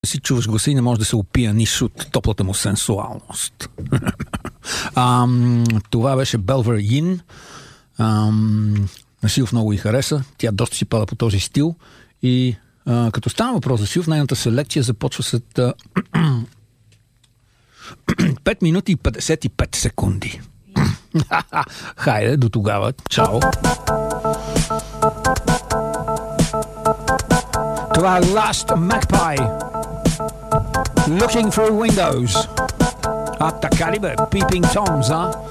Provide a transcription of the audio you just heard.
си чуваш гласа и не можеш да се опияниш от топлата му сенсуалност. Това беше Belver Yin. На Силв много и хареса. Тя доста си пада по този стил. И като стана въпрос за Силв, нейната селекция започва след 5 минути и 55 секунди. Хайде, до тогава. Чао! Това е Last Magpie. Looking through windows. Така ли бе? Peeping Toms, а?